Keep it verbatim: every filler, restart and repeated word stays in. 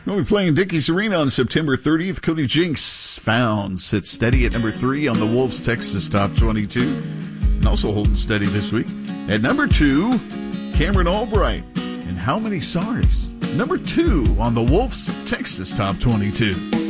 We'll be playing Dickie Serena on September thirtieth. Cody Jinks, Found, sits steady at number three on the Wolves Texas Top twenty-two. And also holding steady this week. At number two, Cameron Albright, and How Many Stars? Number two on the Wolves Texas Top twenty-two.